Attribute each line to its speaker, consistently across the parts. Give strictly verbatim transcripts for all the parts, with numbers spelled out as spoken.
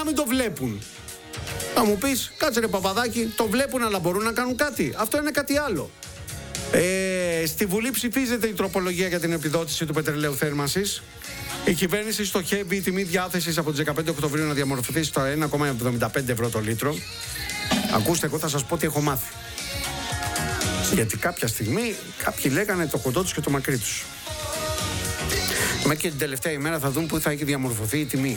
Speaker 1: να μην το βλέπουν. Θα μου πεις, κάτσε ρε Παπαδάκη, το βλέπουν αλλά μπορούν να κάνουν κάτι. Αυτό είναι κάτι άλλο. Ε, στη Βουλή ψηφίζεται η τροπολογία για την επιδότηση του πετρελαίου θέρμανσης. Η κυβέρνηση στοχεύει η τιμή διάθεσης από τις δεκαπέντε Οκτωβρίου να διαμορφωθεί στο ένα κόμμα εβδομήντα πέντε ευρώ το λίτρο. Ακούστε, εγώ θα σας πω τι έχω μάθει. Γιατί κάποια στιγμή κάποιοι λέγανε το κοντό τους και το μακρύ τους. Μέχρι και την τελευταία ημέρα θα δουν πού θα έχει διαμορφωθεί η τιμή.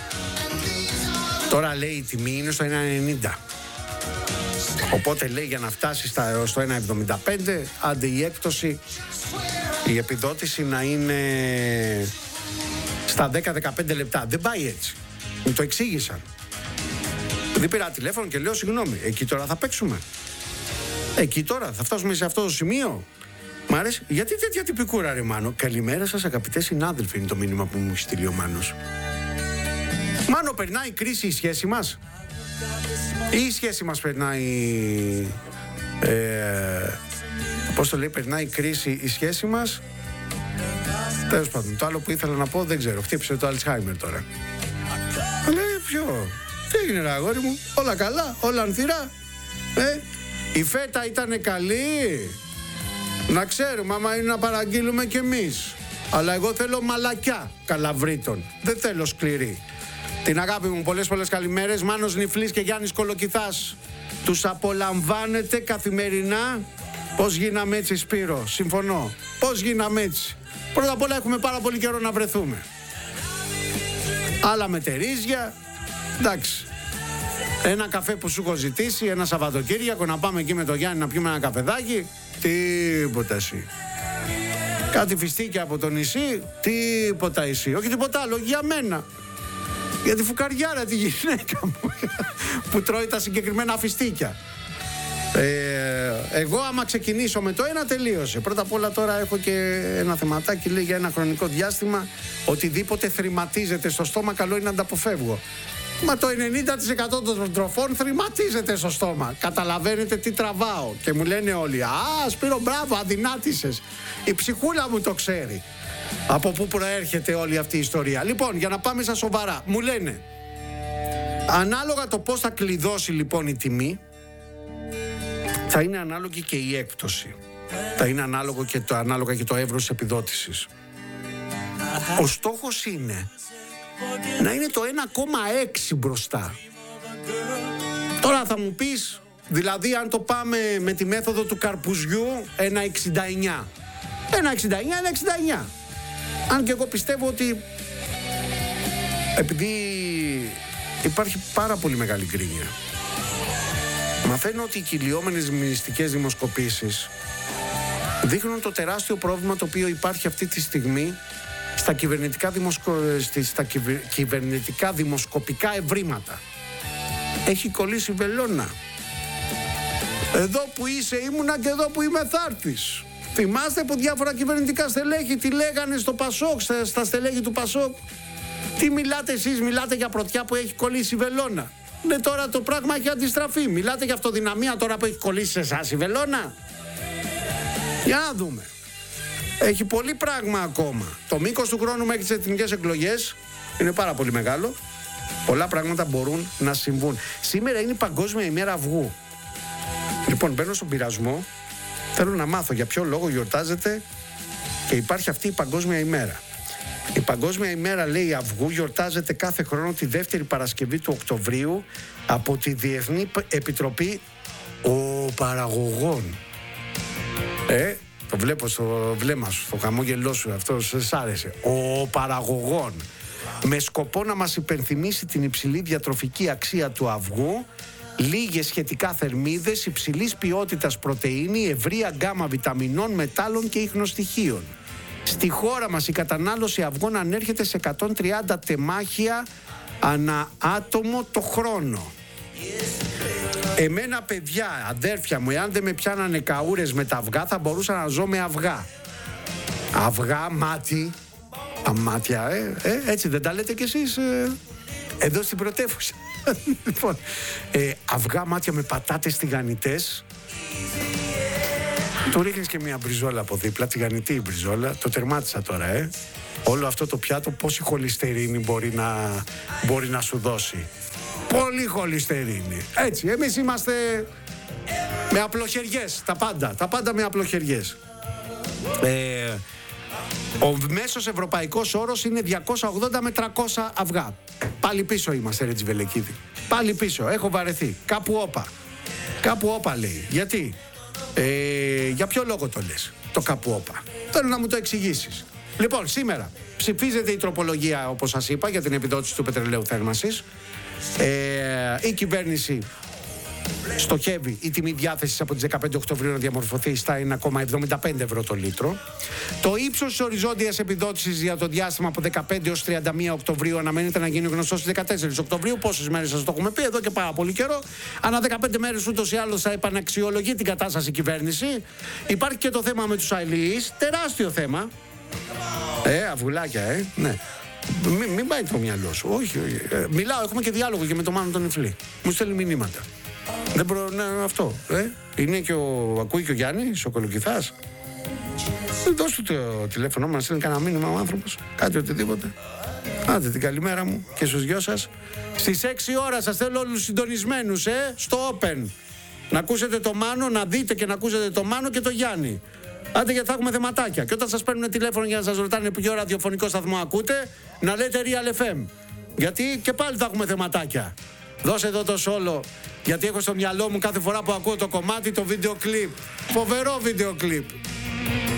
Speaker 1: Τώρα λέει η τιμή είναι στο ένα ενενήντα. Οπότε λέει για να φτάσει στα, στο ένα εβδομήντα πέντε, άντε η έκπτωση, η επιδότηση να είναι στα δέκα με δεκαπέντε λεπτά. Δεν πάει έτσι. Μου το εξήγησαν. Δεν πήρα τηλέφωνο και λέω συγγνώμη, εκεί τώρα θα παίξουμε. Εκεί τώρα θα φτάσουμε σε αυτό το σημείο. Μ' άρεσε. Γιατί τέτοια τυπικούρα ρε Μάνο. Καλημέρα σας αγαπητές συνάδελφοι, είναι το μήνυμα που μου έχει στείλει ο Μάνος. Μάνο, περνάει η κρίση η σχέση μας ή η σχέση μας περνάει ε, πώς το λέει, περνάει η κρίση η σχέση μας. Τέλος πάντων, το άλλο που ήθελα να πω δεν ξέρω, χτύπησε το Αλτσχάιμερ τώρα. Αλλά ποιο, τι έγινε ρε αγόρι μου, όλα καλά, όλα ανθυρά. ε, Η φέτα ήτανε καλή. Να ξέρουμε, άμα είναι να παραγγείλουμε κι εμείς. Αλλά εγώ θέλω μαλακιά καλαβρίτων, δεν θέλω σκληρή. Την αγάπη μου, πολλές πολλές καλημέρες. Μάνος Νιφλής και Γιάννης Κολοκυθάς. Τους απολαμβάνετε καθημερινά. Πώς γίναμε έτσι, Σπύρο? Συμφωνώ. Πώς γίναμε έτσι? Πρώτα απ' όλα έχουμε πάρα πολύ καιρό να βρεθούμε. Άλλα μετερίζια. Εντάξει. Ένα καφέ που σου έχω ζητήσει, ένα Σαββατοκύριακο, να πάμε εκεί με τον Γιάννη να πιούμε ένα καφεδάκι. Τίποτα εσύ. Κάτι φιστίκια από το νησί. Τίποτα εσύ. Όχι τίποτα άλλο, για μένα. Για τη φουκαριάρα τη γυναίκα μου που τρώει τα συγκεκριμένα φιστίκια. ε, Εγώ άμα ξεκινήσω με το ένα, τελείωσε. Πρώτα απ' όλα τώρα έχω και ένα θεματάκι. Λέει για ένα χρονικό διάστημα οτιδήποτε θρηματίζεται στο στόμα καλό είναι να τα αποφεύγω. Μα το ενενήντα τοις εκατό των τροφών θρηματίζεται στο στόμα. Καταλαβαίνετε τι τραβάω? Και μου λένε όλοι, α, Σπύρο, μπράβο, αδυνάτησες. Η ψυχούλα μου το ξέρει από πού προέρχεται όλη αυτή η ιστορία. Λοιπόν, για να πάμε στα σοβαρά, μου λένε ανάλογα το πώς θα κλειδώσει λοιπόν η τιμή, θα είναι ανάλογη και η έκπτωση. Θα είναι ανάλογο και το, ανάλογα και το εύρος της επιδότησης. Ο στόχος είναι να είναι το ένα κόμμα έξι μπροστά. Τώρα θα μου πεις, δηλαδή αν το πάμε με τη μέθοδο του καρπουζιού, ένα εξήντα εννιά. Ένα εξήντα εννιά, ένα εξήντα εννιά. Αν και εγώ πιστεύω ότι επειδή υπάρχει πάρα πολύ μεγάλη γκρίνια, μαθαίνω ότι οι κυλιόμενες μυστικές δημοσκοπήσεις δείχνουν το τεράστιο πρόβλημα το οποίο υπάρχει αυτή τη στιγμή στα κυβερνητικά, δημοσκο... στα κυβε... κυβερνητικά δημοσκοπικά ευρήματα. Έχει κολλήσει βελόνα. Εδώ που είσαι ήμουνα και εδώ που είμαι θα έρθεις. Θυμάστε που διάφορα κυβερνητικά στελέχη τι λέγανε στο Πασόκ, στα, στα στελέχη του Πασόκ? Τι μιλάτε εσείς? Μιλάτε για πρωτιά που έχει κολλήσει βελόνα. Ναι, τώρα το πράγμα έχει αντιστραφεί. Μιλάτε για αυτοδυναμία τώρα που έχει κολλήσει σε εσάς η βελόνα. Για να δούμε. Έχει πολύ πράγμα ακόμα. Το μήκος του χρόνου μέχρι τις εθνικές εκλογές είναι πάρα πολύ μεγάλο. Πολλά πράγματα μπορούν να συμβούν. Σήμερα είναι η Παγκόσμια ημέρα αυγού. Λοιπόν, μπαίνω στον πειρασμό. Θέλω να μάθω για ποιο λόγο γιορτάζεται και υπάρχει αυτή η Παγκόσμια ημέρα. Η Παγκόσμια ημέρα, λέει, αυγού γιορτάζεται κάθε χρόνο τη δεύτερη Παρασκευή του Οκτωβρίου από τη Διεθνή Επιτροπή Παραγωγών. Ε, το βλέπω στο βλέμμα σου, στο χαμόγελό σου, αυτό σας άρεσε. Ο παραγωγών. Με σκοπό να μας υπενθυμίσει την υψηλή διατροφική αξία του αυγού, λίγες σχετικά θερμίδες, υψηλής ποιότητας πρωτεΐνη, ευρεία γκάμα βιταμινών, μετάλλων και ιχνοστοιχείων. Στη χώρα μας η κατανάλωση αυγών ανέρχεται σε εκατόν τριάντα τεμάχια ανά άτομο το χρόνο. Εμένα, παιδιά, αδέρφια μου, εάν δεν με πιάνανε καούρες με τα αυγά, θα μπορούσα να ζω με αυγά. Αυγά, μάτι. Τα μάτια, ε, ε, έτσι δεν τα λέτε κι εσείς ε, εδώ στην πρωτεύουσα? Λοιπόν, ε, αυγά, μάτια με πατάτες τηγανιτές. Του ρίχνεις και μια μπριζόλα από δίπλα, τηγανιτή η μπριζόλα. Το τερμάτισα τώρα, ε. Όλο αυτό το πιάτο πόση χολυστερίνη μπορεί να, μπορεί να σου δώσει. Πολύ χολυστερίνη. Έτσι, εμείς είμαστε με απλοχεριές, τα πάντα, τα πάντα με απλοχεριές. Ε, ο μέσος ευρωπαϊκός όρος είναι διακόσια ογδόντα με τριακόσια αυγά. Πάλι πίσω είμαστε, ρε Τζιβελεκίδη. Πάλι πίσω, έχω βαρεθεί. Κάπου όπα. Κάπου όπα λέει. Γιατί? Ε, για ποιο λόγο το λες, το κάπου όπα? Θέλω να μου το εξηγήσεις. Λοιπόν, σήμερα ψηφίζεται η τροπολογία, όπως σας είπα, για την επιδότηση του πετρελαίου θέρμανσης. Ε, η κυβέρνηση στοχεύει η τιμή διάθεσης από τις δεκαπέντε Οκτωβρίου να διαμορφωθεί στα ένα κόμμα εβδομήντα πέντε ευρώ το λίτρο. Το ύψος της οριζόντιας επιδότησης για το διάστημα από δεκαπέντε έως τριάντα μία Οκτωβρίου αναμένεται να γίνει γνωστό στις δεκατέσσερις Οκτωβρίου. Πόσες μέρες σας το έχουμε πει εδώ και πάρα πολύ καιρό. Ανά δεκαπέντε μέρες ούτως ή άλλως θα επαναξιολογεί την κατάσταση η κυβέρνηση. Υπάρχει και το θέμα με τους αλληλείς. Τεράστιο θέμα. Ε, αβουλάκια, ε, ναι. Μην μη πάει το μυαλό σου. Όχι, όχι. Ε, μιλάω, έχουμε και διάλογο και με τον Μάνο τον Ιφλή. Μου στέλνει μηνύματα. Δεν προ... ναι, αυτό. Ε. Είναι και ο... Ακούει και ο Γιάννης, ο Κολοκυθάς. Δώσ' του το τηλέφωνο μου, να στέλνει κανένα μήνυμα ο άνθρωπος. Κάτι οτιδήποτε. Άντε την καλημέρα μου και στους δυο σας. Στις έξι ώρα σας θέλω όλους συντονισμένους, ε, στο Open. Να ακούσετε το Μάνο, να δείτε και να ακούσετε το Μάνο και το Γιάννη. Άντε γιατί θα έχουμε θεματάκια. Και όταν σας παίρνουν τηλέφωνο για να σας ρωτάνε ποιο ραδιοφωνικό σταθμό ακούτε, να λέτε Real εφ εμ. Γιατί και πάλι θα έχουμε θεματάκια. Δώσε εδώ το σόλο, γιατί έχω στο μυαλό μου κάθε φορά που ακούω το κομμάτι το βίντεο κλιπ. Φοβερό βίντεο κλιπ.